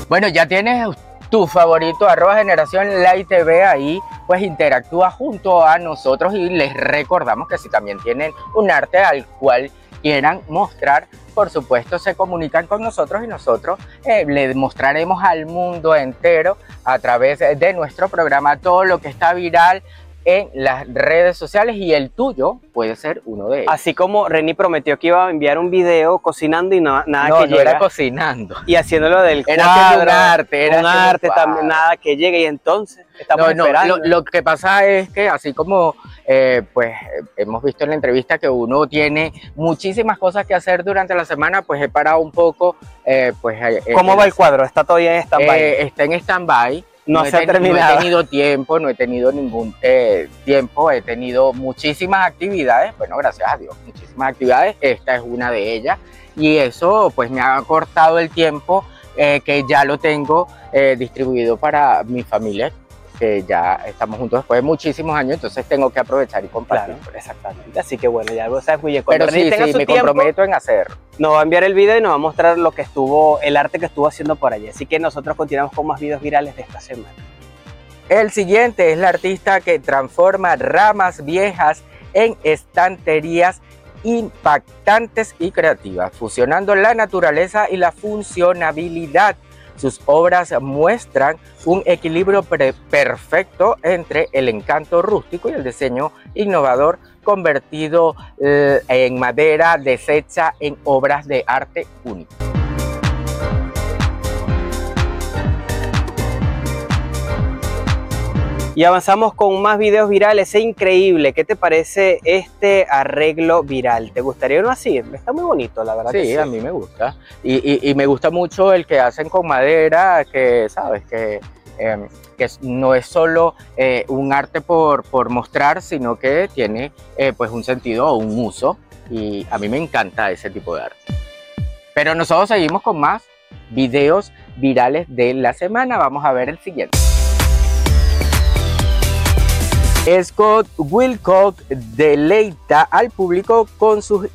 Bueno, ya tienes tu favorito, @generación_LayTV, ahí pues interactúa junto a nosotros y les recordamos que si también tienen un arte al cual quieran mostrar, por supuesto se comunican con nosotros y nosotros les mostraremos al mundo entero a través de nuestro programa todo lo que está viral en las redes sociales, y el tuyo puede ser uno de ellos. Así como Reni prometió que iba a enviar un video cocinando y nada No, que no llega. era cocinando. Y haciéndolo del Era cuadro, un arte, un arte también, nada que llegue, y entonces estamos esperando. Lo que pasa es que así como pues hemos visto en la entrevista que uno tiene muchísimas cosas que hacer durante la semana, pues he parado un poco. ¿Cómo va el cuadro? ¿Está todavía en stand-by? Está en stand-by. No se ha terminado. No he tenido tiempo, no he tenido ningún tiempo, he tenido muchísimas actividades, bueno, gracias a Dios, muchísimas actividades, esta es una de ellas, y eso pues me ha cortado el tiempo que ya lo tengo distribuido para mi familia, que ya estamos juntos después de muchísimos años, entonces tengo que aprovechar y compartir. Claro, exactamente. Así que bueno, ya lo sabes muy bien. Pero sí, me comprometo en hacerlo. Nos va a enviar el video y nos va a mostrar el arte que estuvo haciendo por allí. Así que nosotros continuamos con más videos virales de esta semana. El siguiente es la artista que transforma ramas viejas en estanterías impactantes y creativas, fusionando la naturaleza y la funcionabilidad. Sus obras muestran un equilibrio perfecto entre el encanto rústico y el diseño innovador, convertido en madera deshecha en obras de arte únicas. Y avanzamos con más videos virales. Es increíble. ¿Qué te parece este arreglo viral? ¿Te gustaría uno así? Está muy bonito, la verdad. Sí, a mí me gusta. Y me gusta mucho el que hacen con madera, que sabes que no es solo un arte por mostrar, sino que tiene pues un sentido o un uso. Y a mí me encanta ese tipo de arte. Pero nosotros seguimos con más videos virales de la semana. Vamos a ver el siguiente. Scott Wilcock deleita al público con sus